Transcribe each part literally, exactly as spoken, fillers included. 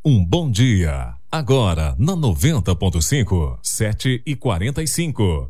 Um bom dia. Agora, na noventa ponto cinco, sete e quarenta e cinco.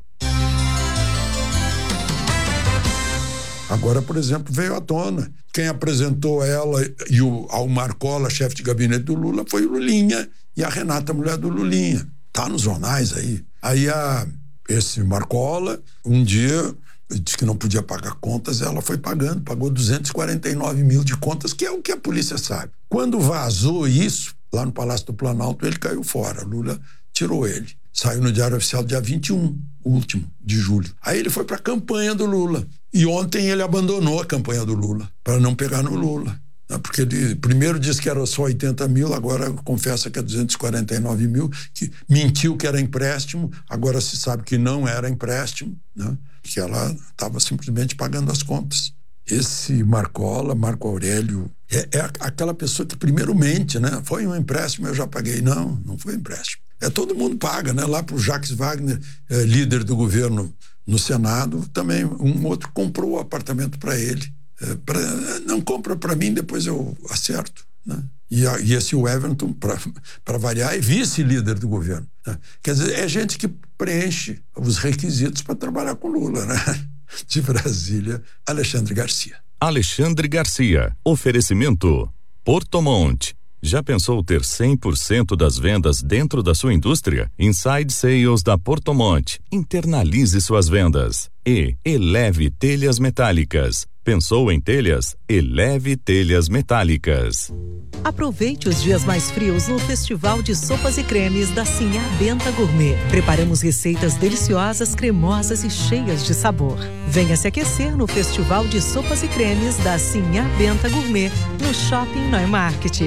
Agora, por exemplo, veio à tona. Quem apresentou ela e o ao Marcola, chefe de gabinete do Lula, foi o Lulinha e a Renata, mulher do Lulinha. Tá nos jornais aí. Aí a, esse Marcola, um dia, disse que não podia pagar contas, ela foi pagando, pagou duzentos e quarenta e nove mil de contas, que é o que a polícia sabe. Quando vazou isso, lá no Palácio do Planalto, ele caiu fora. Lula tirou ele. Saiu no Diário Oficial dia vinte e um, o último, de julho. Aí ele foi para a campanha do Lula. E ontem ele abandonou a campanha do Lula, para não pegar no Lula. Porque ele primeiro disse que era só oitenta mil, agora confessa que é duzentos e quarenta e nove mil, que mentiu que era empréstimo, agora se sabe que não era empréstimo, né? Que ela estava simplesmente pagando as contas. Esse Marcola, Marco Aurélio, é, é aquela pessoa que primeiro mente, né? Foi um empréstimo, eu já paguei. Não, não foi empréstimo. É, todo mundo paga, né? Lá para o Jacques Wagner, é, líder do governo no Senado, também um outro comprou o apartamento para ele. É, pra, não compra para mim, depois eu acerto, né? E, a, e esse Everton, para variar, é vice-líder do governo, né? Quer dizer, é gente que preenche os requisitos para trabalhar com Lula, né? De Brasília, Alexandre Garcia. Alexandre Garcia. Oferecimento Portomont. Já pensou ter cem por cento das vendas dentro da sua indústria? Inside Sales da Portomont. Internalize suas vendas. E Eleve Telhas Metálicas. Pensou em telhas? Eleve Telhas Metálicas. Aproveite os dias mais frios no Festival de Sopas e Cremes da Sinhá Benta Gourmet. Preparamos receitas deliciosas, cremosas e cheias de sabor. Venha se aquecer no Festival de Sopas e Cremes da Sinhá Benta Gourmet, no Shopping Neumarkt.